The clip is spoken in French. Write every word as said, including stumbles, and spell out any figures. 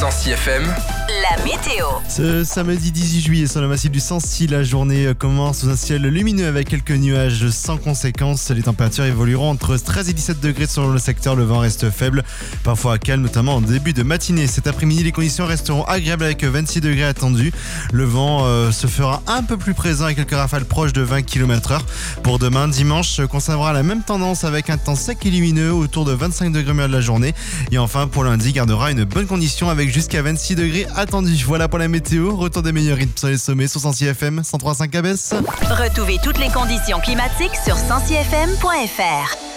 Sancy F M, la météo. Ce samedi dix-huit juillet sur le massif du Sancy, la journée commence sous un ciel lumineux avec quelques nuages sans conséquence. Les températures évolueront entre treize et dix-sept degrés selon le secteur. Le vent reste faible, parfois calme, notamment en début de matinée. Cet après-midi, les conditions resteront agréables avec vingt-six degrés attendus. Le vent euh, se fera un peu plus présent avec quelques rafales proches de vingt kilomètres heure. Pour demain, dimanche, conservera la même tendance avec un temps sec et lumineux autour de vingt-cinq degrés de la journée. Et enfin, pour lundi, gardera une bonne condition avec jusqu'à vingt-six degrés attendus. Voilà pour la météo. Retour des meilleurs rythmes sur les sommets sur Sancy F M cent trois virgule cinq A B S. Retrouvez toutes les conditions climatiques sur sancy f m point f r.